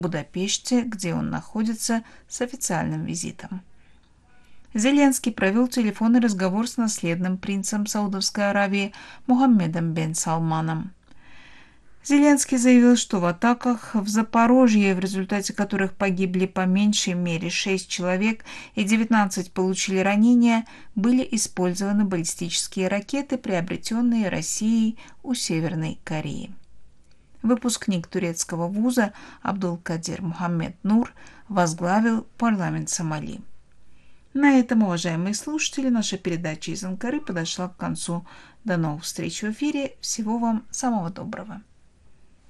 Будапеште, где он находится с официальным визитом. Зеленский провел телефонный разговор с наследным принцем Саудовской Аравии Мухаммедом бен Салманом. Зеленский заявил, что в атаках в Запорожье, в результате которых погибли по меньшей мере 6 человек и 19 получили ранения, были использованы баллистические ракеты, приобретенные Россией у Северной Кореи. Выпускник турецкого вуза Абдулкадир Мухаммед Нур возглавил парламент Сомали. На этом, уважаемые слушатели, наша передача из Анкары подошла к концу. До новых встреч в эфире. Всего вам самого доброго.